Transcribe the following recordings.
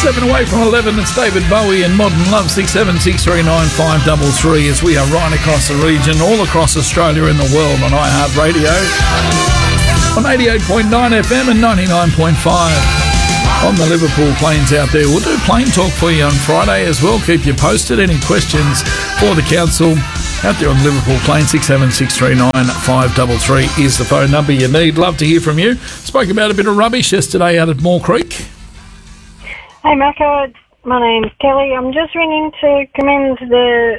7 away from 11, it's David Bowie and Modern Love. 67639533 as we are right across the region, all across Australia and the world on iHeartRadio on 88.9 FM and 99.5 on the Liverpool Plains out there. We'll do Plain Talk for you on Friday as well. Keep you posted. Any questions for the council out there on the Liverpool Plains, 67639533 is the phone number you need. Love to hear from you. Spoke about a bit of rubbish yesterday out at Moore Creek. Hey Marco, my name's Kelly. I'm just ringing to commend the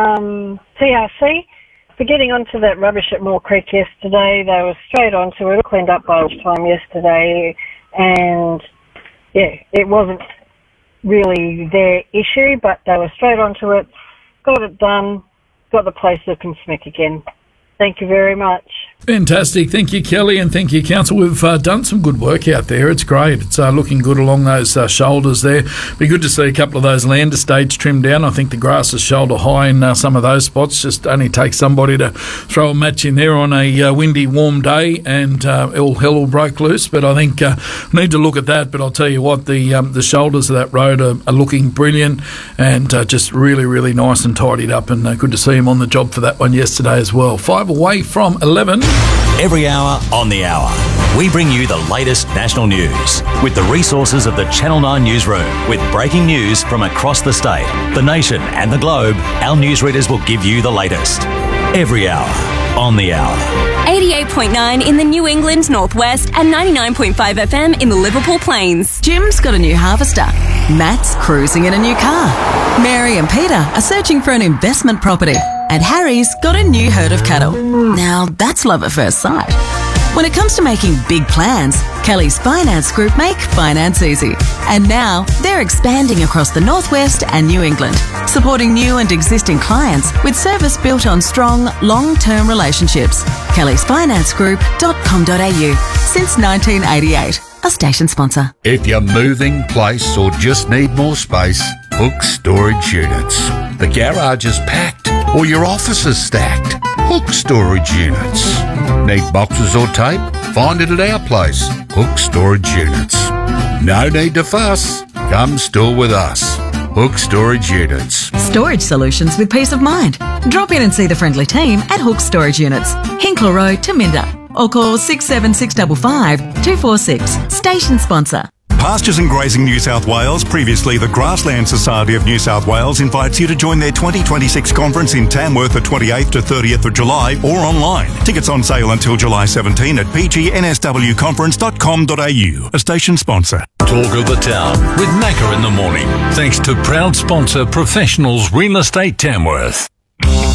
TRC for getting onto that rubbish at Moore Creek yesterday. They were straight onto it, cleaned up by lunchtime yesterday, and yeah, it wasn't really their issue, but they were straight onto it, got it done, got the place looking smick again. Thank you very much. Fantastic. Thank you, Kelly, and thank you, Council. We've done some good work out there. It's great. It's looking good along those shoulders there. Be good to see a couple of those land estates trimmed down. I think the grass is shoulder high in some of those spots. Just only takes somebody to throw a match in there on a windy, warm day, and all hell will break loose. But I think we need to look at that. But I'll tell you what, the shoulders of that road are looking brilliant and just really, really nice and tidied up. And good to see him on the job for that one yesterday as well. 5 away from 11. Every hour on the hour, we bring you the latest national news with the resources of the Channel 9 newsroom. With breaking news from across the state, the nation and the globe, our newsreaders will give you the latest. Every hour on the hour. 88.9 in the New England Northwest and 99.5 FM in the Liverpool Plains. Jim's got a new harvester. Matt's cruising in a new car. Mary and Peter are searching for an investment property. And Harry's got a new herd of cattle. Now, that's love at first sight. When it comes to making big plans, Kelly's Finance Group make finance easy. And now, they're expanding across the Northwest and New England, supporting new and existing clients with service built on strong, long-term relationships. kellysfinancegroup.com.au. Since 1988. A station sponsor. If you're moving, place or just need more space, book storage units. The garage is packed or your office is stacked. Book storage units. Need boxes or tape? Find it at our place. Book storage units. No need to fuss. Come store with us. Hook Storage Units. Storage solutions with peace of mind. Drop in and see the friendly team at Hook Storage Units, Hinkler Road, Taminda. Or call 67655 246. Station sponsor. Pastures and Grazing New South Wales, previously the Grassland Society of New South Wales, invites you to join their 2026 conference in Tamworth the 28th to 30th of July or online. Tickets on sale until July 17 at pgnswconference.com.au. A station sponsor. Talk of the Town with Macca in the morning. Thanks to proud sponsor Professionals Real Estate Tamworth.